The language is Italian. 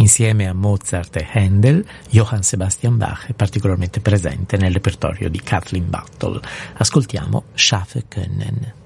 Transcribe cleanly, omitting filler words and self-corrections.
Insieme a Mozart e Handel, Johann Sebastian Bach è particolarmente presente nel repertorio di Kathleen Battle. Ascoltiamo Schafe können.